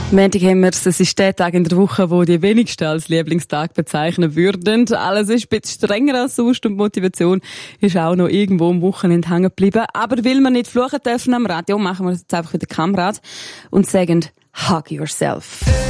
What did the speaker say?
Montag haben wir es. Es ist der Tag in der Woche, wo die wenigsten als Lieblingstag bezeichnen würden. Alles ist ein bisschen strenger als sonst und die Motivation ist auch noch irgendwo am Wochenende hängen geblieben. Aber weil wir nicht fluchen dürfen am Radio, machen wir es jetzt einfach wieder Kamerad und sagen, hug yourself.